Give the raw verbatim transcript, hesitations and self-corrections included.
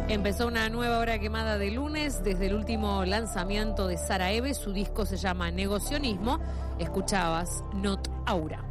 Empezó una nueva hora quemada de lunes desde el último lanzamiento de Sara Eve. Su disco se llama Negocionismo. Escuchabas Not Aura.